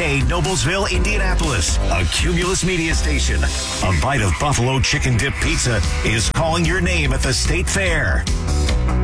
KFGK, Noblesville, Indianapolis, a Cumulus media station. A bite of buffalo chicken dip pizza is calling your name at the State Fair.